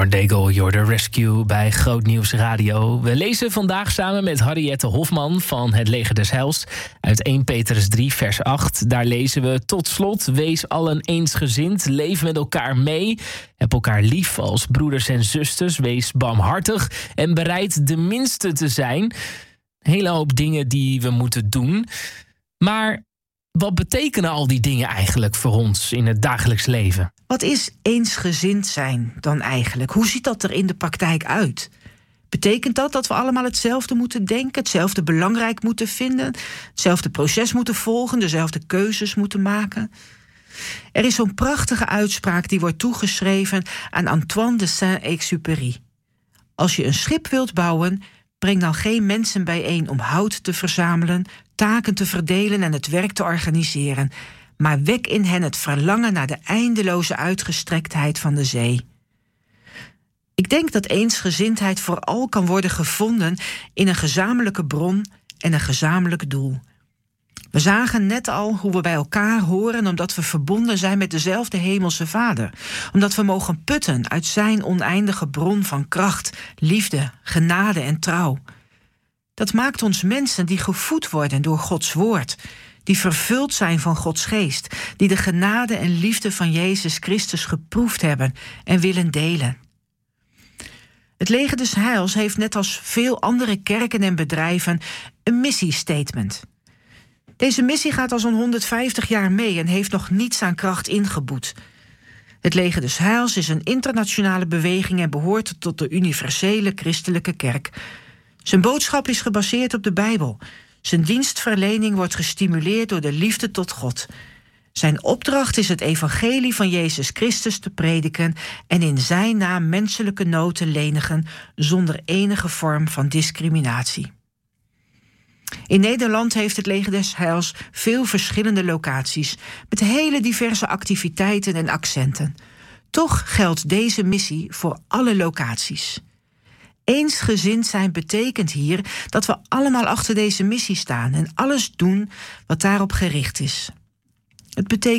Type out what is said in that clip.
Daigle, You're the Rescue bij Groot Nieuws Radio. We lezen vandaag samen met Harriette Hofman van het Leger des Heils uit 1 Petrus 3 vers 8. Daar lezen we: tot slot, wees allen eensgezind, leef met elkaar mee, heb elkaar lief als broeders en zusters, wees barmhartig en bereid de minste te zijn. Een hele hoop dingen die we moeten doen. Maar wat betekenen al die dingen eigenlijk voor ons in het dagelijks leven? Wat is eensgezind zijn dan eigenlijk? Hoe ziet dat er in de praktijk uit? Betekent dat we allemaal hetzelfde moeten denken, hetzelfde belangrijk moeten vinden, hetzelfde proces moeten volgen, dezelfde keuzes moeten maken? Er is zo'n prachtige uitspraak die wordt toegeschreven aan Antoine de Saint-Exupéry. Als je een schip wilt bouwen, breng dan geen mensen bijeen om hout te verzamelen, taken te verdelen en het werk te organiseren, maar wek in hen het verlangen naar de eindeloze uitgestrektheid van de zee. Ik denk dat eensgezindheid vooral kan worden gevonden in een gezamenlijke bron en een gezamenlijk doel. We zagen net al hoe we bij elkaar horen omdat we verbonden zijn met dezelfde hemelse Vader. Omdat we mogen putten uit zijn oneindige bron van kracht, liefde, genade en trouw. Dat maakt ons mensen die gevoed worden door Gods woord, die vervuld zijn van Gods geest, die de genade en liefde van Jezus Christus geproefd hebben en willen delen. Het Leger des Heils heeft net als veel andere kerken en bedrijven een missiestatement. Deze missie gaat al zo'n 150 jaar mee en heeft nog niets aan kracht ingeboet. Het Leger des Heils is een internationale beweging en behoort tot de universele christelijke kerk. Zijn boodschap is gebaseerd op de Bijbel. Zijn dienstverlening wordt gestimuleerd door de liefde tot God. Zijn opdracht is het evangelie van Jezus Christus te prediken en in zijn naam menselijke nood te lenigen zonder enige vorm van discriminatie. In Nederland heeft het Leger des Heils veel verschillende locaties met hele diverse activiteiten en accenten. Toch geldt deze missie voor alle locaties. Eensgezind zijn betekent hier dat we allemaal achter deze missie staan en alles doen wat daarop gericht is. Het betekent